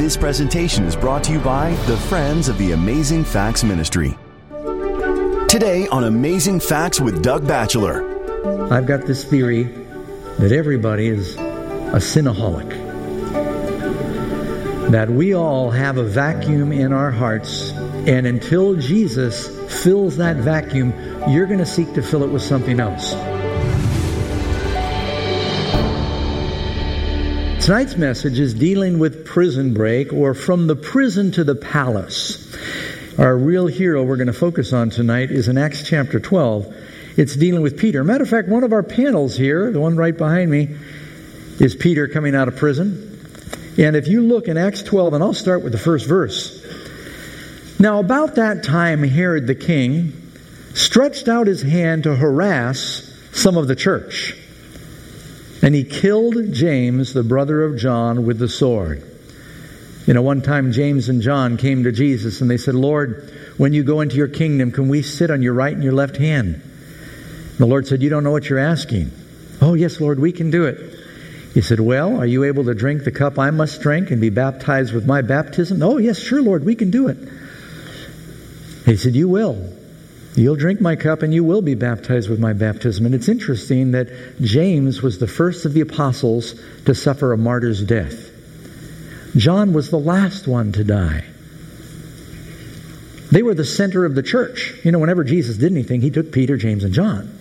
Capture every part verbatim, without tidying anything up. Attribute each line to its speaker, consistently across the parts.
Speaker 1: This presentation is brought to you by the Friends of the Amazing Facts Ministry. Today on Amazing Facts with Doug Batchelor.
Speaker 2: I've got this theory that everybody is a sinaholic. That we all have a vacuum in our hearts, and until Jesus fills that vacuum, you're going to seek to fill it with something else. Tonight's message is dealing with prison break, or from the prison to the palace. Our real hero we're going to focus on tonight is in Acts chapter twelve. It's dealing with Peter. Matter of fact, one of our panels here, the one right behind me, is Peter coming out of prison. And if you look in Acts twelve, and I'll start with the first verse. Now about that time, Herod the king stretched out his hand to harass some of the church. And he killed James, the brother of John, with the sword. You know, one time James and John came to Jesus and they said, Lord, when you go into your kingdom, can we sit on your right and your left hand? And the Lord said, you don't know what you're asking. Oh, yes, Lord, we can do it. He said, well, are you able to drink the cup I must drink and be baptized with my baptism? Oh, yes, sure, Lord, we can do it. He said, you will. You'll drink my cup and you will be baptized with my baptism. And it's interesting that James was the first of the apostles to suffer a martyr's death. John was the last one to die. They were the center of the church. You know, whenever Jesus did anything, he took Peter, James, and John.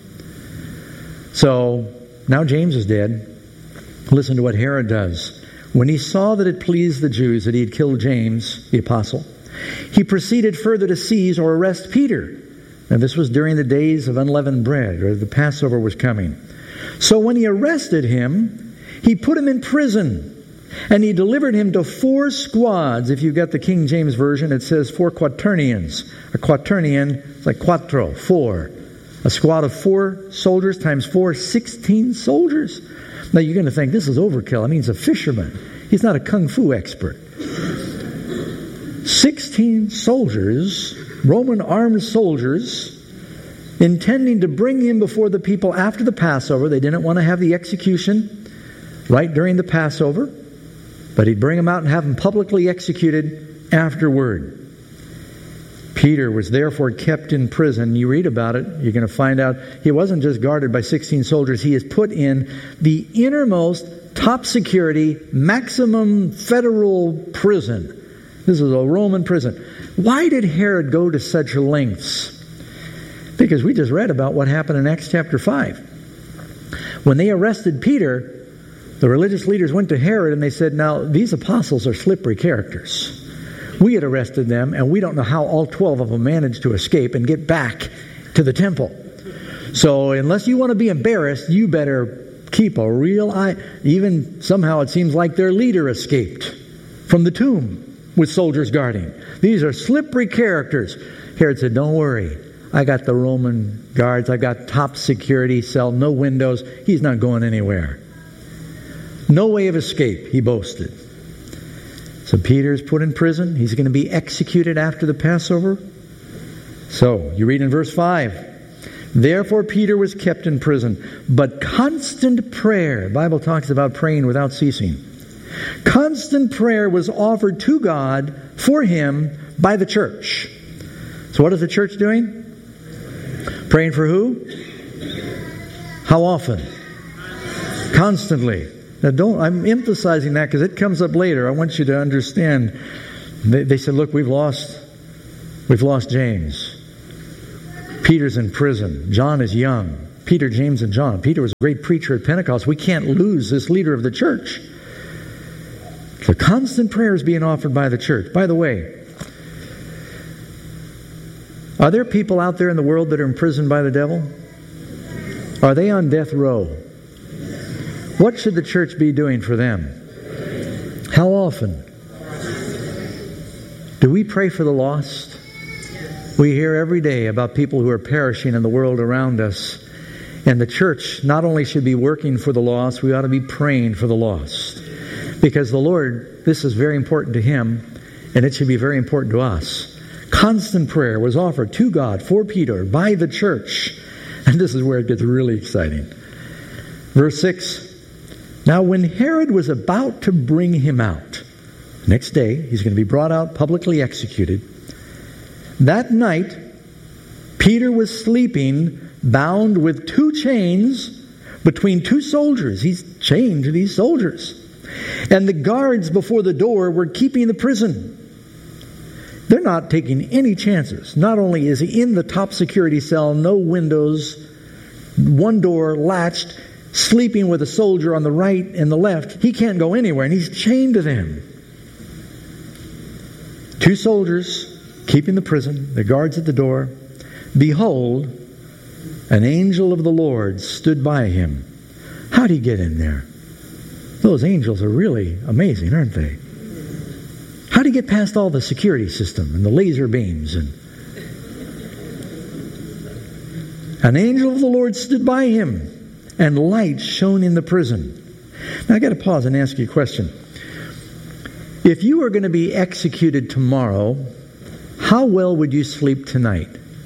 Speaker 2: So now James is dead. Listen to what Herod does. When he saw that it pleased the Jews that he had killed James, the apostle, he proceeded further to seize or arrest Peter. And this was during the days of unleavened bread, or the Passover was coming. So when he arrested him, he put him in prison, and he delivered him to four squads. If you've got the King James Version, it says four quaternions. A quaternion is like quattro, four. A squad of four soldiers times four, sixteen soldiers. Now you're going to think, this is overkill. I mean, he's a fisherman. He's not a kung fu expert. Sixteen soldiers, Roman armed soldiers, intending to bring him before the people after the Passover. They didn't want to have the execution right during the Passover, but he'd bring him out and have him publicly executed afterward. Peter was therefore kept in prison. You read about it, you're going to find out he wasn't just guarded by sixteen soldiers. He is put in the innermost, top security, maximum federal prison. This is a Roman prison. Why did Herod go to such lengths? Because we just read about what happened in Acts chapter five. When they arrested Peter, the religious leaders went to Herod and they said, now, these apostles are slippery characters. We had arrested them, and we don't know how all twelve of them managed to escape and get back to the temple. So unless you want to be embarrassed, you better keep a real eye. Even somehow it seems like their leader escaped from the tomb with soldiers guarding. These are slippery characters. Herod said, don't worry. I got the Roman guards. I got top security cell, no windows. He's not going anywhere. No way of escape, he boasted. So Peter's put in prison. He's going to be executed after the Passover. So, you read in verse five. Therefore Peter was kept in prison, but constant prayer. The Bible talks about praying without ceasing. Constant prayer was offered to God for him by the church. So what is the church doing? Praying for who? How often? Constantly. Now don't, I'm emphasizing that because it comes up later. I want you to understand. They, they said, look, we've lost, we've lost James. Peter's in prison. John is young. Peter, James, and John. Peter was a great preacher at Pentecost. We can't lose this leader of the church. So constant prayer is being offered by the church. By the way, are there people out there in the world that are imprisoned by the devil? Are they on death row? What should the church be doing for them? How often? Do we pray for the lost? We hear every day about people who are perishing in the world around us. And the church not only should be working for the lost, we ought to be praying for the lost. Because the Lord, this is very important to Him, and it should be very important to us. Constant prayer was offered to God for Peter by the church. And this is where it gets really exciting. Verse six. Now when Herod was about to bring him out, Next day, he's going to be brought out, publicly executed. That night, Peter was sleeping, bound with two chains between two soldiers. He's chained to these soldiers. And the guards before the door were keeping the prison. They're not taking any chances. Not only is he in the top security cell, no windows, one door latched, sleeping with a soldier on the right and the left. He can't go anywhere, and he's chained to them. Two soldiers keeping the prison, the guards at the door. Behold, an angel of the Lord stood by him. How'd he get in there? Those angels are really amazing, aren't they? How'd he get past all the security system and the laser beams? And an angel of the Lord stood by him, and light shone in the prison. Now I got to pause and ask you a question. If you were going to be executed tomorrow, how well would you sleep tonight?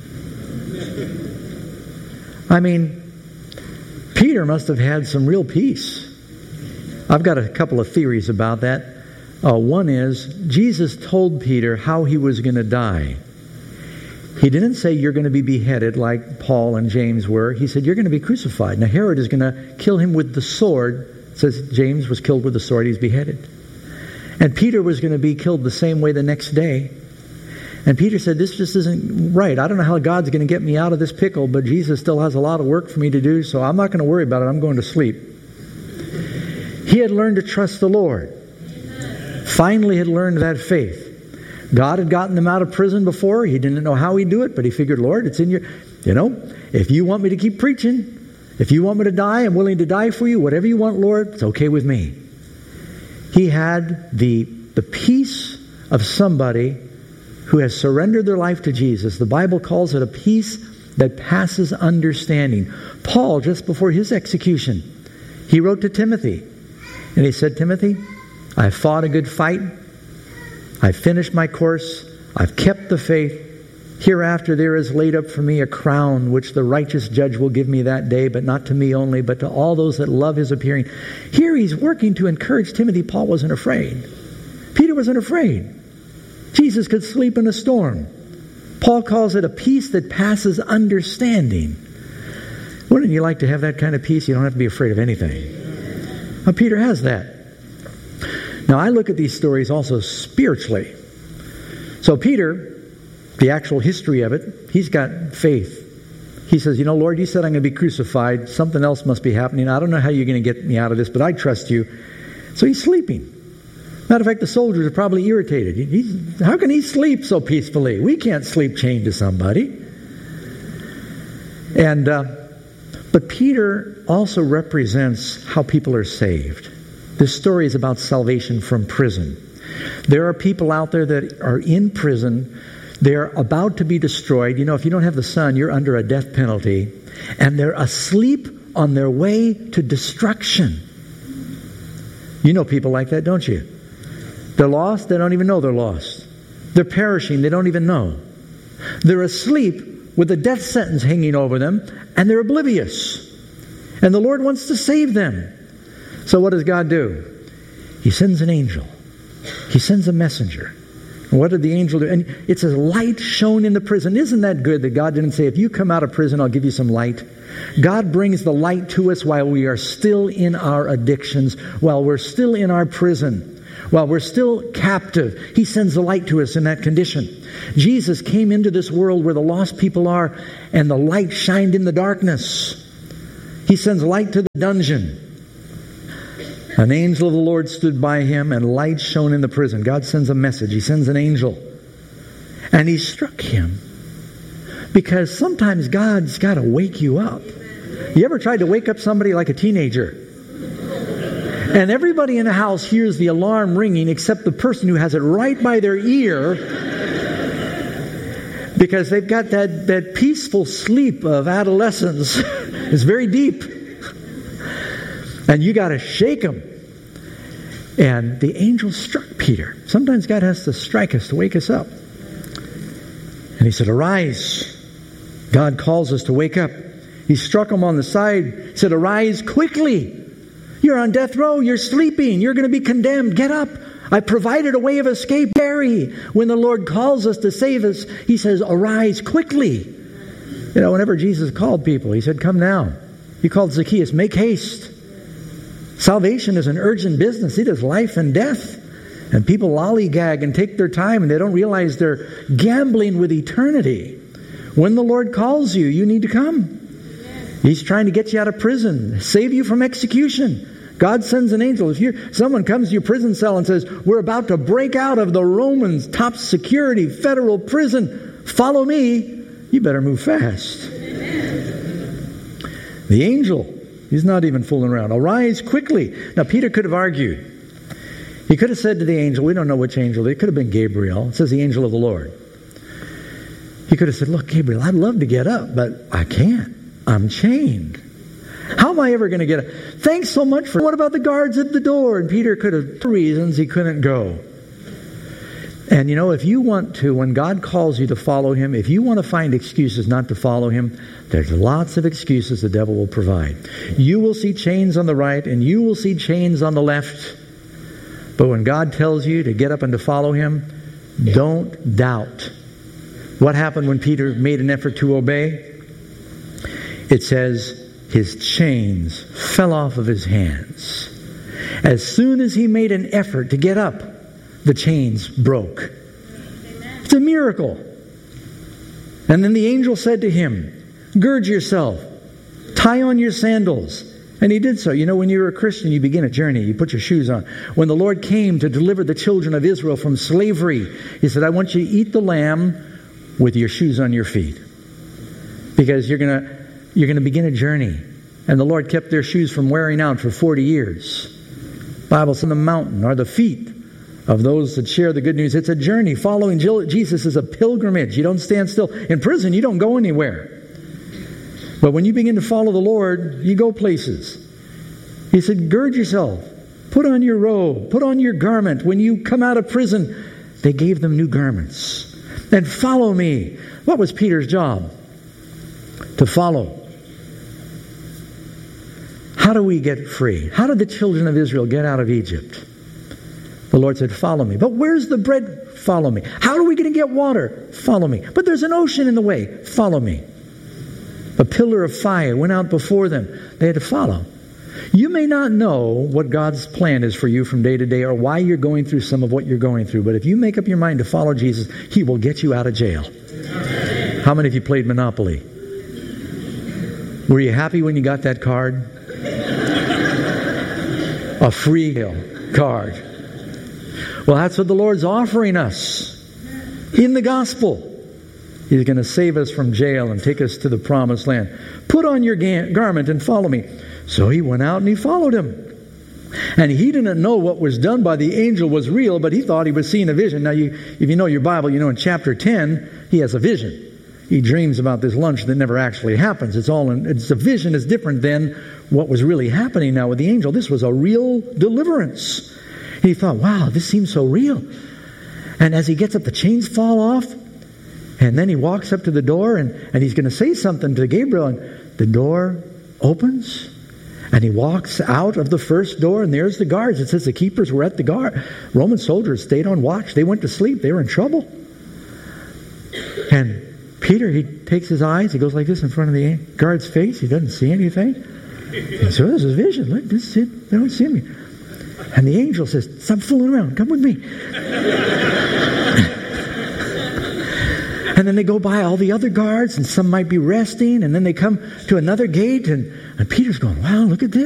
Speaker 2: I mean, Peter must have had some real peace. I've got a couple of theories about that. Uh, one is, Jesus told Peter how he was going to die. He didn't say you're going to be beheaded like Paul and James were. He said you're going to be crucified. Now Herod is going to kill him with the sword. It says James was killed with the sword. He's beheaded. And Peter was going to be killed the same way the next day. And Peter said, this just isn't right. I don't know how God's going to get me out of this pickle, but Jesus still has a lot of work for me to do, so I'm not going to worry about it. I'm going to sleep. He had learned to trust the Lord. Finally had learned that faith. God had gotten him out of prison before. He didn't know how he'd do it, but he figured, Lord, it's in your, you know, if you want me to keep preaching, if you want me to die, I'm willing to die for you. Whatever you want, Lord, it's okay with me. He had the, the peace of somebody who has surrendered their life to Jesus. The Bible calls it a peace that passes understanding. Paul, just before his execution, he wrote to Timothy, and he said, Timothy, I fought a good fight. I finished my course. I've kept the faith. Hereafter there is laid up for me a crown, which the righteous judge will give me that day, but not to me only, but to all those that love his appearing. Here he's working to encourage Timothy. Paul wasn't afraid. Peter wasn't afraid. Jesus could sleep in a storm. Paul calls it a peace that passes understanding. Wouldn't you like to have that kind of peace? You don't have to be afraid of anything. Well, Peter has that. Now, I look at these stories also spiritually. So Peter, the actual history of it, he's got faith. He says, you know, Lord, you said I'm going to be crucified. Something else must be happening. I don't know how you're going to get me out of this, but I trust you. So he's sleeping. Matter of fact, the soldiers are probably irritated. He's, how can he sleep so peacefully? We can't sleep chained to somebody. And uh, but Peter also represents how people are saved. This story is about salvation from prison. There are people out there that are in prison. They're about to be destroyed. You know, if you don't have the Son, you're under a death penalty. And they're asleep on their way to destruction. You know people like that, don't you? They're lost. They don't even know they're lost. They're perishing. They don't even know. They're asleep with a death sentence hanging over them, and they're oblivious. And the Lord wants to save them. So what does God do? He sends an angel. He sends a messenger. And what did the angel do? And it says, light shone in the prison. Isn't that good that God didn't say, if you come out of prison, I'll give you some light? God brings the light to us while we are still in our addictions, while we're still in our prison, while we're still captive. He sends the light to us in that condition. Jesus came into this world where the lost people are, and the light shined in the darkness. He sends light to the dungeon. An angel of the Lord stood by him, and light shone in the prison. God sends a message. He sends an angel. And he struck him. Because sometimes God's got to wake you up. You ever tried to wake up somebody like a teenager? And everybody in the house hears the alarm ringing except the person who has it right by their ear, because they've got that, that peaceful sleep of adolescence. It's very deep. And you got to shake them. And the angel struck Peter. Sometimes God has to strike us to wake us up. And he said, arise. God calls us to wake up. He struck him on the side, said, arise quickly. You're on death row. You're sleeping. You're going to be condemned. Get up. I provided a way of escape. Mary, when the Lord calls us to save us, He says, arise quickly. You know, whenever Jesus called people, He said, come now. He called Zacchaeus, make haste. Salvation is an urgent business. It is life and death. And people lollygag and take their time, and they don't realize they're gambling with eternity. When the Lord calls you, you need to come. He's trying to get you out of prison, save you from execution. God sends an angel. If you're, someone comes to your prison cell and says, we're about to break out of the Romans' top security federal prison, follow me, you better move fast. The angel, he's not even fooling around. Arise quickly. Now, Peter could have argued. He could have said to the angel, we don't know which angel, it could have been Gabriel. It says the angel of the Lord. He could have said, look, Gabriel, I'd love to get up, but I can't. I'm chained. How am I ever going to get up? Thanks so much for... What about the guards at the door? And Peter could have two reasons he couldn't go. And you know, if you want to, when God calls you to follow Him, if you want to find excuses not to follow Him, there's lots of excuses the devil will provide. You will see chains on the right and you will see chains on the left. But when God tells you to get up and to follow Him, don't doubt. What happened when Peter made an effort to obey? It says his chains fell off of his hands. As soon as he made an effort to get up, the chains broke. Amen. It's a miracle. And then the angel said to him, gird yourself, tie on your sandals. And he did so. You know, when you're a Christian, you begin a journey. You put your shoes on. When the Lord came to deliver the children of Israel from slavery, He said, I want you to eat the lamb with your shoes on your feet. Because you're going to you're going to begin a journey. And the Lord kept their shoes from wearing out for forty years. The Bible says the mountain are the feet of those that share the good news. It's a journey. Following Jesus is a pilgrimage. You don't stand still. In prison, you don't go anywhere. But when you begin to follow the Lord, you go places. He said, gird yourself. Put on your robe. Put on your garment. When you come out of prison, they gave them new garments. And follow me. What was Peter's job? To follow. How do we get free? How did the children of Israel get out of Egypt? The Lord said, follow me. But where's the bread? Follow me. How are we going to get water? Follow me. But there's an ocean in the way. Follow me. A pillar of fire went out before them. They had to follow. You may not know what God's plan is for you from day to day or why you're going through some of what you're going through. But if you make up your mind to follow Jesus, He will get you out of jail. How many of you played Monopoly? Were you happy when you got that card? A free card. Well, that's what the Lord's offering us in the gospel. He's going to save us from jail and take us to the promised land. Put on your ga- garment and follow me. So he went out and he followed him. And he didn't know what was done by the angel was real, but he thought he was seeing a vision. Now, you, if you know your Bible, you know in chapter ten, he has a vision. He dreams about this lunch that never actually happens. It's all in, it's a vision is different than what was really happening now with the angel. This was a real deliverance. He thought, wow, this seems so real. And as he gets up, the chains fall off. And then he walks up to the door and, and he's going to say something to Gabriel. And the door opens. And he walks out of the first door. And there's the guards. It says the keepers were at the guard. Roman soldiers stayed on watch. They went to sleep. They were in trouble. And Peter, he takes his eyes. He goes like this in front of the guard's face. He doesn't see anything. And so this is vision. Look, this is it. They don't see me. And the angel says, stop fooling around. Come with me. And then they go by all the other guards, and some might be resting, and then they come to another gate, and, and Peter's going, wow, look at this.